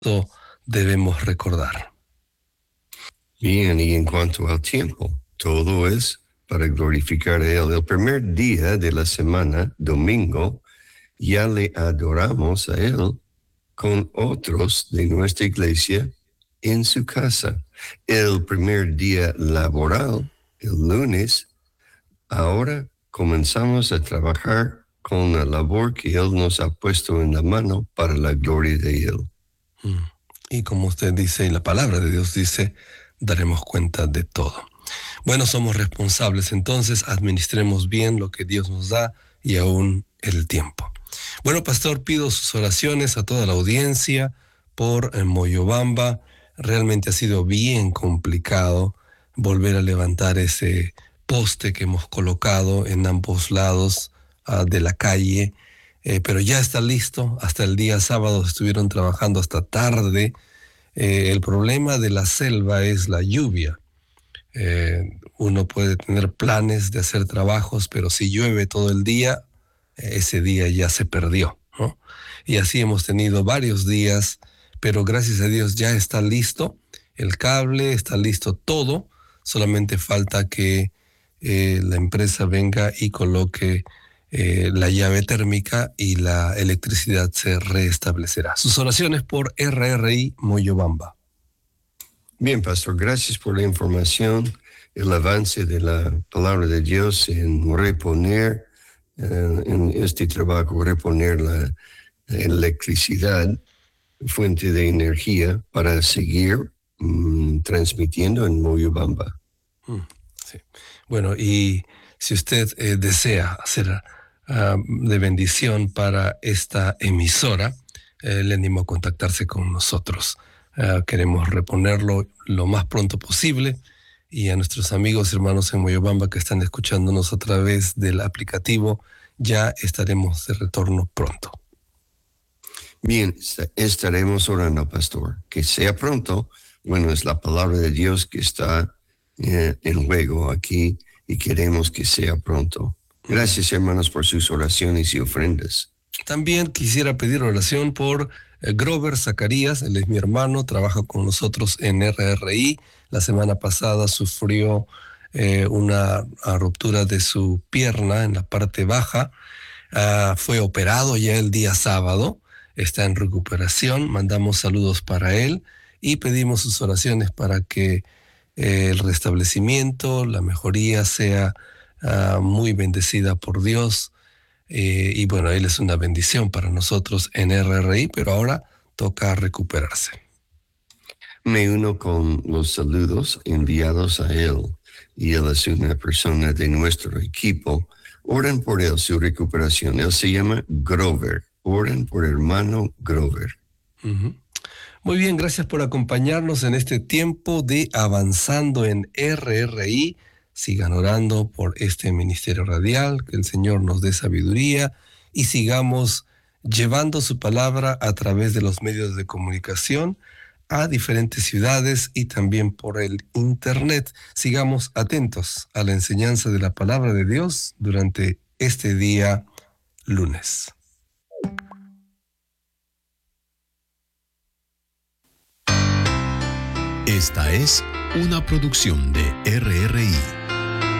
Esto debemos recordar. Bien, y en cuanto al tiempo, todo es para glorificar a Él. El primer día de la semana, domingo, ya le adoramos a Él con otros de nuestra iglesia en su casa. El primer día laboral, el lunes, ahora comenzamos a trabajar con la labor que Él nos ha puesto en la mano para la gloria de Él. Y como usted dice, y la palabra de Dios dice, daremos cuenta de todo. Bueno, somos responsables, entonces administremos bien lo que Dios nos da y aún el tiempo. Bueno, pastor, pido sus oraciones a toda la audiencia por Moyobamba. Realmente ha sido bien complicado volver a levantar ese poste que hemos colocado en ambos lados de la calle, pero ya está listo. Hasta el día sábado estuvieron trabajando hasta tarde. El problema de la selva es la lluvia. Uno puede tener planes de hacer trabajos, pero si llueve todo el día, ese día ya se perdió, ¿no? Y así hemos tenido varios días, pero gracias a Dios ya está listo el cable, está listo todo, solamente falta que la empresa venga y coloque la llave térmica y la electricidad se restablecerá. Sus oraciones por RRI Moyobamba. Bien, pastor, gracias por la información, el avance de la palabra de Dios en reponer en este trabajo, reponer la electricidad, fuente de energía para seguir transmitiendo en Moyobamba. Sí. Bueno, y si usted desea hacer de bendición para esta emisora, le animo a contactarse con nosotros. Queremos reponerlo lo más pronto posible y a nuestros amigos y hermanos en Moyobamba que están escuchándonos a través del aplicativo, ya estaremos de retorno pronto. Bien, estaremos orando, pastor. Que sea pronto. Bueno, es la palabra de Dios que está en juego aquí y queremos que sea pronto. Gracias, hermanos, por sus oraciones y ofrendas. También quisiera pedir oración por Grover Zacarías. Él es mi hermano, trabaja con nosotros en RRI. La semana pasada sufrió una ruptura de su pierna en la parte baja. Fue operado ya el día sábado. Está en recuperación. Mandamos saludos para él y pedimos sus oraciones para que el restablecimiento, la mejoría sea muy bendecida por Dios. Y bueno, él es una bendición para nosotros en RRI, pero ahora toca recuperarse. Me uno con los saludos enviados a él, y él es una persona de nuestro equipo. Oren por él, su recuperación. Él se llama Grover. Oren por hermano Grover. Uh-huh. Muy bien, gracias por acompañarnos en este tiempo de Avanzando en RRI. Sigan orando por este ministerio radial, que el Señor nos dé sabiduría y sigamos llevando su palabra a través de los medios de comunicación a diferentes ciudades y también por el internet. Sigamos atentos a la enseñanza de la palabra de Dios durante este día lunes. Esta es una producción de RRI.